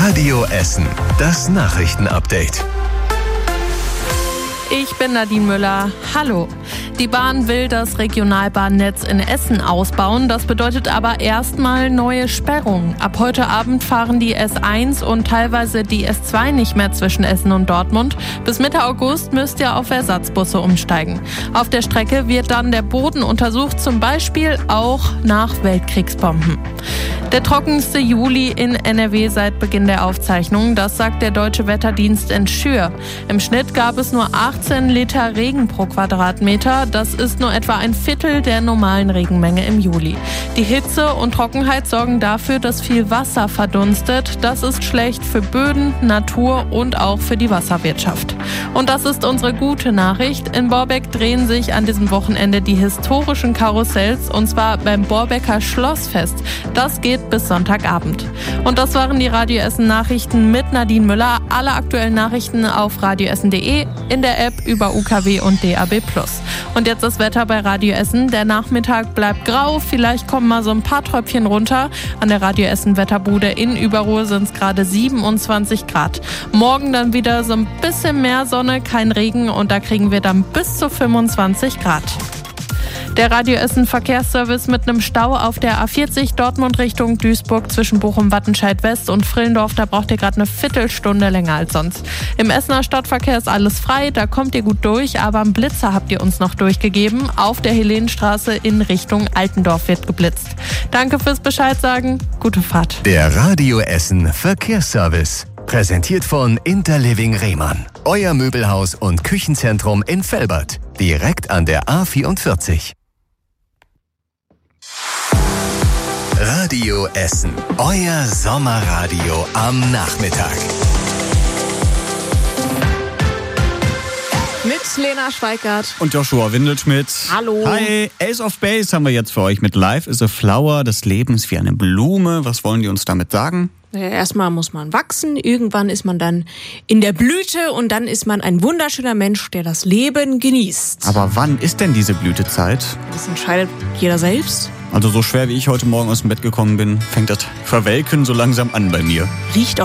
Radio Essen, das Nachrichtenupdate. Ich bin Nadine Müller. Hallo. Die Bahn will das Regionalbahnnetz in Essen ausbauen. Das bedeutet aber erstmal neue Sperrungen. Ab heute Abend fahren die S1 und teilweise die S2 nicht mehr zwischen Essen und Dortmund. Bis Mitte August müsst ihr auf Ersatzbusse umsteigen. Auf der Strecke wird dann der Boden untersucht, zum Beispiel auch nach Weltkriegsbomben. Der trockenste Juli in NRW seit Beginn der Aufzeichnungen, das sagt der Deutsche Wetterdienst in Schür. Im Schnitt gab es nur 18 Liter Regen pro Quadratmeter. Das ist nur etwa ein Viertel der normalen Regenmenge im Juli. Die Hitze und Trockenheit sorgen dafür, dass viel Wasser verdunstet. Das ist schlecht für Böden, Natur und auch für die Wasserwirtschaft. Und das ist unsere gute Nachricht. In Borbeck drehen sich an diesem Wochenende die historischen Karussells, und zwar beim Borbecker Schlossfest. Das geht bis Sonntagabend. Und das waren die Radio Essen Nachrichten mit Nadine Müller. Alle aktuellen Nachrichten auf radioessen.de, in der App über UKW und DAB+. Und jetzt das Wetter bei Radio Essen. Der Nachmittag bleibt grau, vielleicht kommen mal so ein paar Tröpfchen runter. An der Radio Essen Wetterbude in Überruhr sind es gerade 27 Grad. Morgen dann wieder so ein bisschen mehr Sonne, kein Regen, und da kriegen wir dann bis zu 25 Grad. Der Radio Essen Verkehrsservice mit einem Stau auf der A40 Dortmund Richtung Duisburg zwischen Bochum-Wattenscheid West und Frillendorf. Da braucht ihr gerade eine Viertelstunde länger als sonst. Im Essener Stadtverkehr ist alles frei, da kommt ihr gut durch, aber am Blitzer habt ihr uns noch durchgegeben. Auf der Helenenstraße in Richtung Altendorf wird geblitzt. Danke fürs Bescheid sagen, gute Fahrt. Der Radio Essen Verkehrsservice. Präsentiert von Interliving Rehmann. Euer Möbelhaus und Küchenzentrum in Velbert. Direkt an der A44. Radio Essen. Euer Sommerradio am Nachmittag. Mit Lena Schweikart. Und Joshua Windelschmidt. Hallo. Hi, Ace of Base haben wir jetzt für euch mit Life is a Flower, das Leben ist wie eine Blume. Was wollen die uns damit sagen? Erstmal muss man wachsen, irgendwann ist man dann in der Blüte und dann ist man ein wunderschöner Mensch, der das Leben genießt. Aber wann ist denn diese Blütezeit? Das entscheidet jeder selbst. Also so schwer wie ich heute Morgen aus dem Bett gekommen bin, fängt das Verwelken so langsam an bei mir. Riecht auch